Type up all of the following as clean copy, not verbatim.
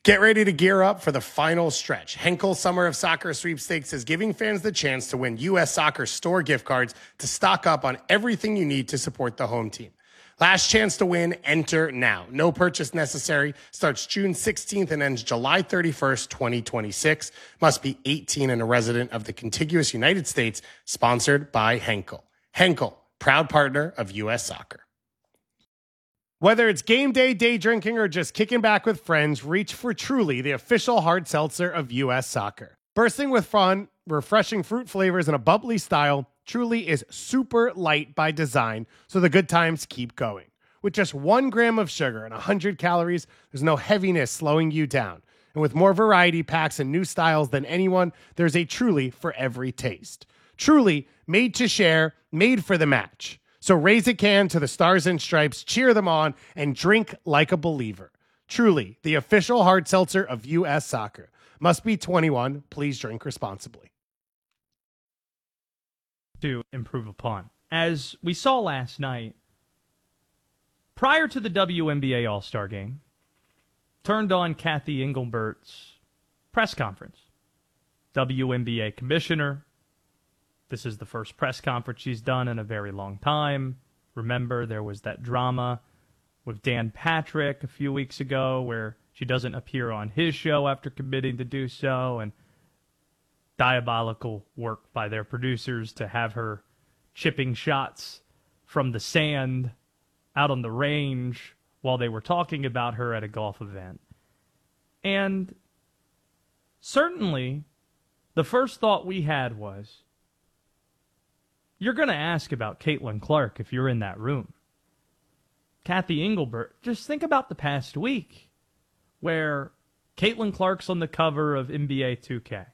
Get ready to gear up for the final stretch. Henkel Summer of Soccer Sweepstakes is giving fans the chance to win U.S. Soccer store gift cards to stock up on everything you need to support the home team. Last chance to win, enter now. No purchase necessary. Starts June 16th and ends July 31st, 2026. Must be 18 and a resident of the contiguous United States. Sponsored by Henkel. Henkel, proud partner of U.S. Soccer. Whether it's game day, day drinking, or just kicking back with friends, reach for Truly, the official hard seltzer of U.S. Soccer. Bursting with fun, refreshing fruit flavors, and a bubbly style, Truly is super light by design, so the good times keep going. With just 1 gram of sugar and 100 calories, there's no heaviness slowing you down. And with more variety packs and new styles than anyone, there's a Truly for every taste. Truly, made to share, made for the match. So raise a can to the Stars and Stripes, cheer them on, and drink like a believer. Truly, the official hard seltzer of U.S. Soccer. Must be 21. Please drink responsibly. To improve upon. As we saw last night, prior to the WNBA All-Star Game, turned on Kathy Engelbert's press conference. WNBA commissioner. This is the first press conference she's done in a very long time. Remember, there was that drama with Dan Patrick a few weeks ago where she doesn't appear on his show after committing to do so, and diabolical work by their producers to have her chipping shots from the sand out on the range while they were talking about her at a golf event. And certainly, the first thought we had was, you're going to ask about Caitlin Clark if you're in that room. Kathy Engelbert, just think about the past week where Caitlin Clark's on the cover of NBA 2K.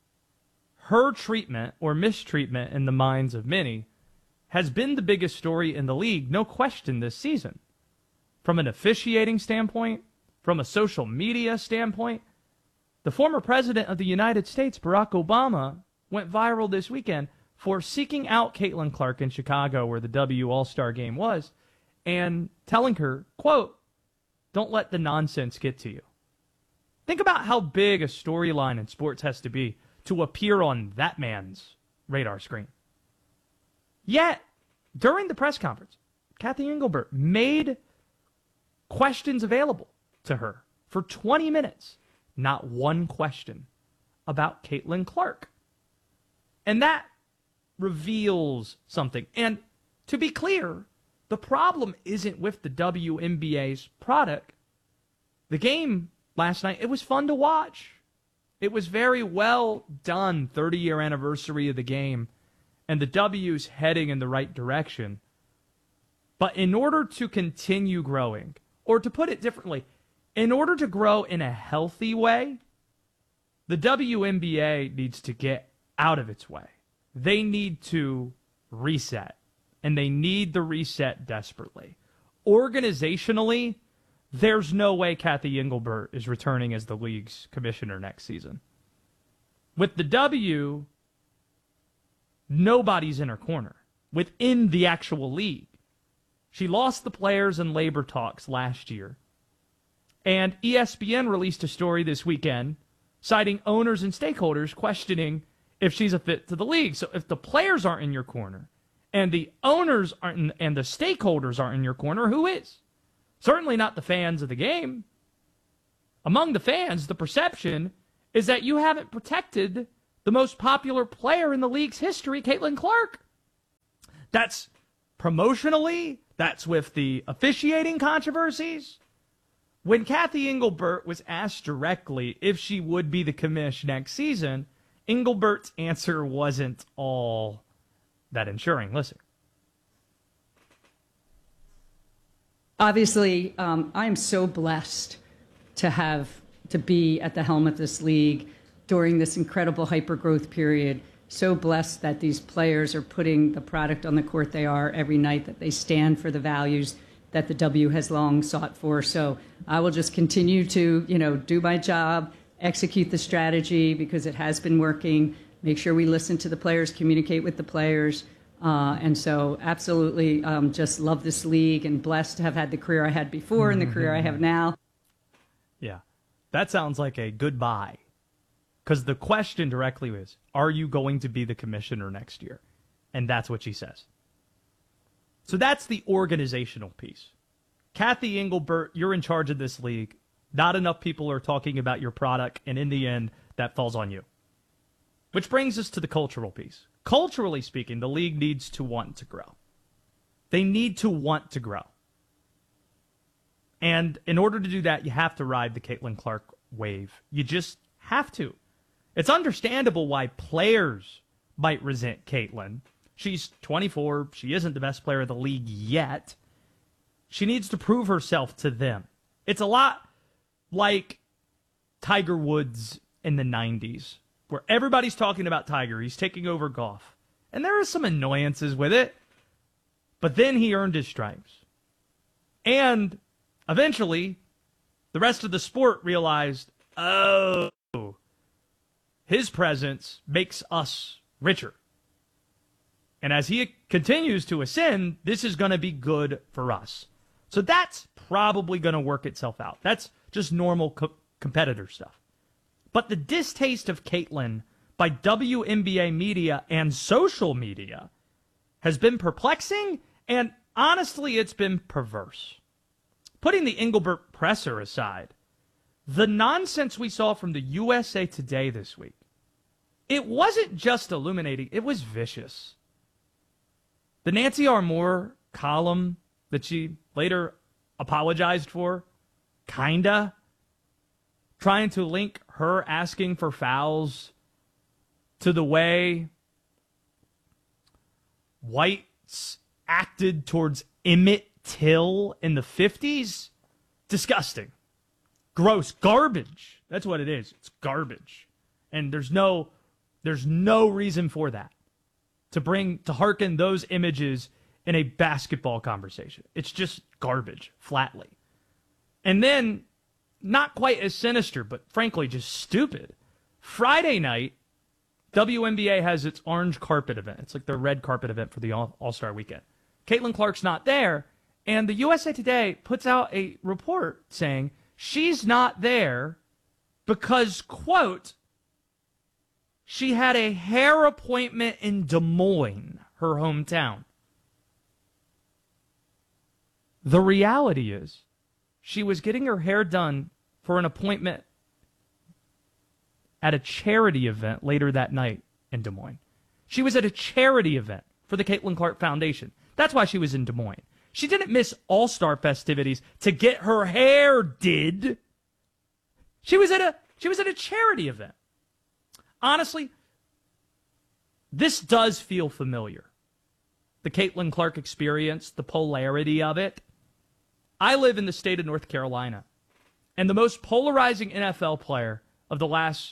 Her treatment or mistreatment in the minds of many has been the biggest story in the league, no question, this season. From an officiating standpoint, from a social media standpoint, the former president of the United States, Barack Obama, went viral this weekend for seeking out Caitlin Clark in Chicago, where the W All-Star Game was, and telling her, quote, "Don't let the nonsense get to you." Think about how big a storyline in sports has to be to appear on that man's radar screen. Yet, during the press conference, Kathy Engelbert made questions available to her for 20 minutes. Not one question about Caitlin Clark. And that reveals something. And to be clear, the problem isn't with the WNBA's product. The game last night, it was fun to watch. It was very well done, 30-year anniversary of the game, and the W's heading in the right direction. But in order to continue growing, or to put it differently, in order to grow in a healthy way, the WNBA needs to get out of its way. They need to reset, and they need the reset desperately. Organizationally, there's no way Kathy Engelbert is returning as the league's commissioner next season. With the W, nobody's in her corner within the actual league. She lost the players in labor talks last year. And ESPN released a story this weekend citing owners and stakeholders questioning if she's a fit to the league. So if the players aren't in your corner and the owners aren't and the stakeholders aren't in your corner, who is? Certainly not the fans of the game. Among the fans, the perception is that you haven't protected the most popular player in the league's history, Caitlin Clark. That's promotionally, that's with the officiating controversies. When Kathy Engelbert was asked directly if she would be the commish next season, Engelbert's answer wasn't all that ensuring. Listen. Obviously, I am so blessed to be at the helm of this league during this incredible hyper-growth period. So blessed that these players are putting the product on the court they are every night, that they stand for the values that the W has long sought for. So I will just continue to, do my job, execute the strategy because it has been working, make sure we listen to the players, communicate with the players. And so absolutely just love this league and blessed to have had the career I had before and the career I have now. Yeah. that sounds like a goodbye. Because the question directly is, are you going to be the commissioner next year? And that's what she says. So that's the organizational piece. Kathy Engelbert, you're in charge of this league. Not enough people are talking about your product, and in the end, that falls on you. Which brings us to the cultural piece. Culturally speaking, the league needs to want to grow. They need to want to grow. And in order to do that, you have to ride the Caitlin Clark wave. You just have to. It's understandable why players might resent Caitlin. She's 24. She isn't the best player of the league yet. She needs to prove herself to them. It's a lot like Tiger Woods in the 90s, where everybody's talking about Tiger. He's taking over golf. And there are some annoyances with it. But then he earned his stripes. And eventually, the rest of the sport realized, oh, his presence makes us richer. And as he continues to ascend, this is going to be good for us. So that's probably going to work itself out. That's just normal competitor stuff. But the distaste of Caitlin by WNBA media and social media has been perplexing, and honestly, it's been perverse. Putting the Engelbert presser aside, the nonsense we saw from the USA Today this week, it wasn't just illuminating, it was vicious. The Nancy R. Moore column that she later apologized for, kinda, trying to link her asking for fouls to the way whites acted towards Emmett Till in the 50s. Disgusting. Gross. Garbage. That's what it is. It's garbage. And there's no reason for that. To hearken those images in a basketball conversation. It's just garbage, flatly. And then, not quite as sinister, but frankly just stupid. Friday night, WNBA has its orange carpet event. It's like the red carpet event for the All-Star weekend. Caitlin Clark's not there, and the USA Today puts out a report saying she's not there because, quote, she had a hair appointment in Des Moines, her hometown. The reality is, she was getting her hair done for an appointment at a charity event later that night in Des Moines. She was at a charity event for the Caitlin Clark Foundation. That's why she was in Des Moines. She didn't miss All-Star festivities to get her hair did. She was at a charity event. Honestly, this does feel familiar. The Caitlin Clark experience, the polarity of it. I live in the state of North Carolina, and the most polarizing NFL player of the last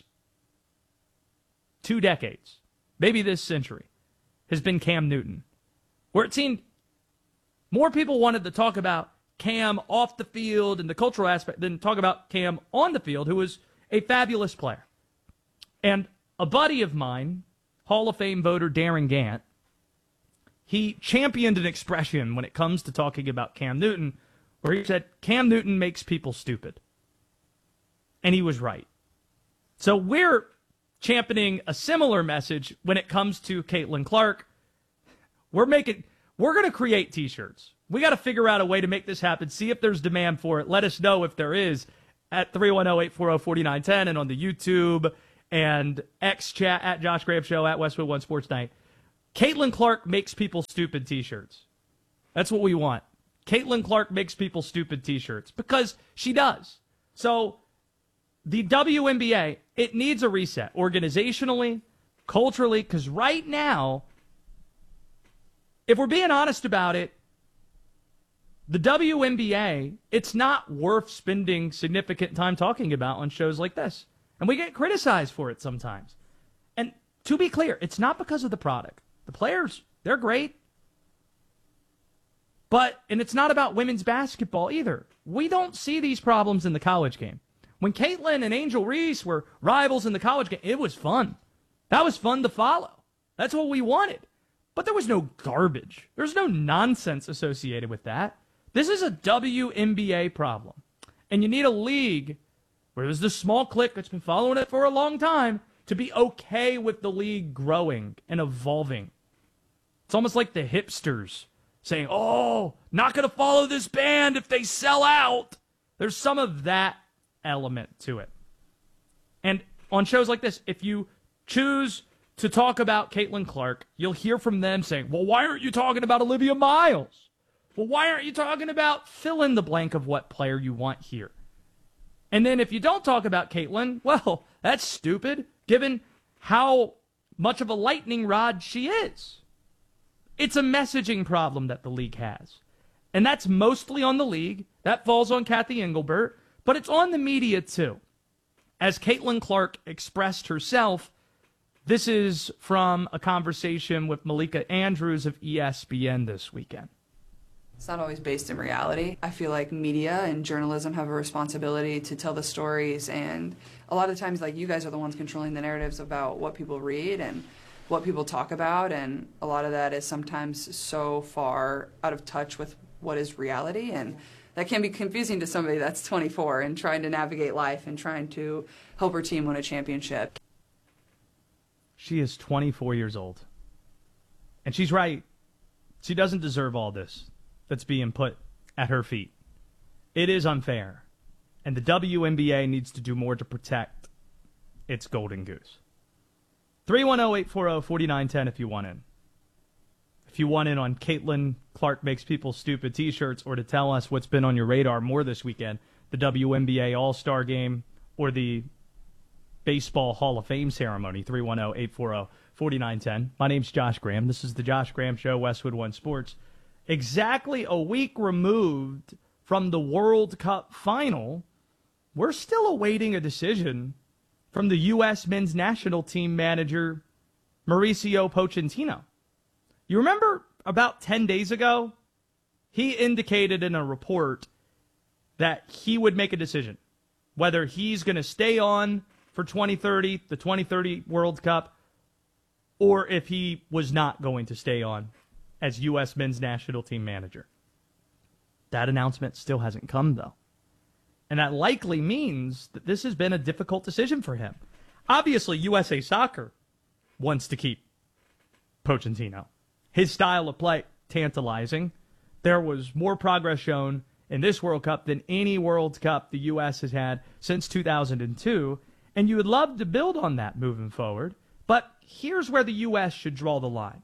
2 decades, maybe this century, has been Cam Newton. Where it seemed more people wanted to talk about Cam off the field and the cultural aspect than talk about Cam on the field, who was a fabulous player. And a buddy of mine, Hall of Fame voter Darren Gant, he championed an expression when it comes to talking about Cam Newton, where he said, Cam Newton makes people stupid. And he was right. So we're championing a similar message when it comes to Caitlin Clark. We're going to create t-shirts. We got to figure out a way to make this happen. See if there's demand for it. Let us know if there is at 310-840-4910 and on the YouTube and X chat at Josh Graham Show at Westwood One Sports Night. Caitlin Clark makes people stupid t-shirts. That's what we want. Caitlin Clark makes people stupid t-shirts because she does. So the WNBA, it needs a reset organizationally, culturally, because right now, if we're being honest about it, the WNBA, it's not worth spending significant time talking about on shows like this. And we get criticized for it sometimes. And to be clear, it's not because of the product. The players, they're great. And it's not about women's basketball either. We don't see these problems in the college game. When Caitlin and Angel Reese were rivals in the college game, it was fun. That was fun to follow. That's what we wanted. But there was no garbage. There's no nonsense associated with that. This is a WNBA problem. And you need a league where there's this small clique that's been following it for a long time, to be okay with the league growing and evolving. It's almost like the hipsters saying, oh, not going to follow this band if they sell out. There's some of that element to it. And on shows like this, if you choose to talk about Caitlin Clark, you'll hear from them saying, well, why aren't you talking about Olivia Miles? Well, why aren't you talking about fill in the blank of what player you want here? And then if you don't talk about Caitlin, well, that's stupid, given how much of a lightning rod she is. It's a messaging problem that the league has. And that's mostly on the league. That falls on Cathy Engelbert. But it's on the media, too. As Caitlin Clark expressed herself, this is from a conversation with Malika Andrews of ESPN this weekend. It's not always based in reality. I feel like media and journalism have a responsibility to tell the stories, and a lot of times, like, you guys are the ones controlling the narratives about what people read and what people talk about, and a lot of that is sometimes so far out of touch with what is reality, and that can be confusing to somebody that's 24 and trying to navigate life and trying to help her team win a championship. She is 24 years old. And she's right. She doesn't deserve all this that's being put at her feet. It is unfair. And the WNBA needs to do more to protect its golden goose. 310-840-4910 if you want in. If you want in on Caitlin Clark Makes People Stupid t-shirts, or to tell us what's been on your radar more this weekend, the WNBA All-Star Game or the Baseball Hall of Fame ceremony, 310-840-4910. My name's Josh Graham. This is the Josh Graham Show, Westwood One Sports. Exactly a week removed from the World Cup final, we're still awaiting a decision from the U.S. men's national team manager, Mauricio Pochettino. You remember about 10 days ago, he indicated in a report that he would make a decision whether he's going to stay on for 2030, the 2030 World Cup, or if he was not going to stay on as U.S. men's national team manager. That announcement still hasn't come, though. And that likely means that this has been a difficult decision for him. Obviously, USA Soccer wants to keep Pochettino. His style of play, tantalizing. There was more progress shown in this World Cup than any World Cup the U.S. has had since 2002. And you would love to build on that moving forward. But here's where the U.S. should draw the line.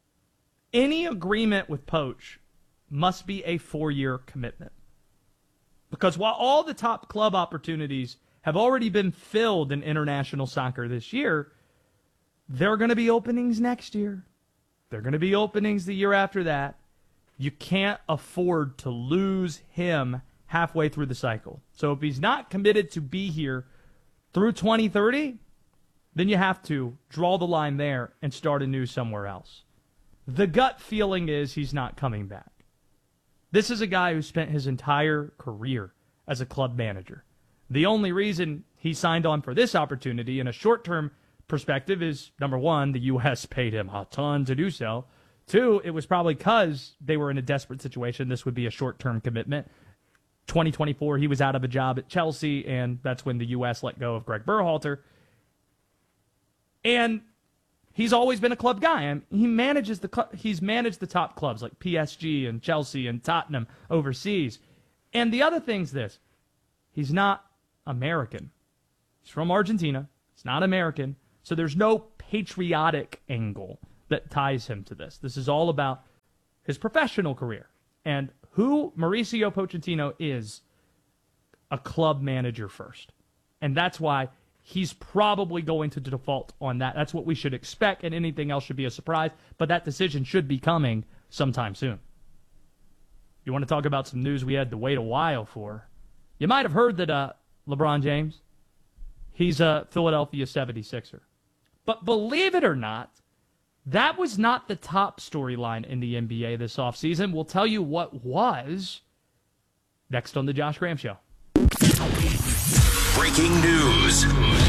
Any agreement with Poch must be a 4-year commitment. Because while all the top club opportunities have already been filled in international soccer this year, there are going to be openings next year. There are going to be openings the year after that. You can't afford to lose him halfway through the cycle. So if he's not committed to be here through 2030, then you have to draw the line there and start anew somewhere else. The gut feeling is he's not coming back. This is a guy who spent his entire career as a club manager. The only reason he signed on for this opportunity in a short-term perspective is, number one, the U.S. paid him a ton to do so. Two, it was probably because they were in a desperate situation. This would be a short-term commitment. 2024, he was out of a job at Chelsea, and that's when the U.S. let go of Greg Berhalter. And he's always been a club guy. And he's managed the top clubs like PSG and Chelsea and Tottenham overseas. And the other thing's this. He's not American. He's from Argentina. He's not American. So there's no patriotic angle that ties him to this. This is all about his professional career. And who Mauricio Pochettino is, a club manager first. And that's why he's probably going to default on that. That's what we should expect, and anything else should be a surprise. But that decision should be coming sometime soon. You want to talk about some news we had to wait a while for? You might have heard that LeBron James, he's a Philadelphia 76er. But believe it or not, that was not the top storyline in the NBA this offseason. We'll tell you what was next on The Josh Graham Show. Breaking news.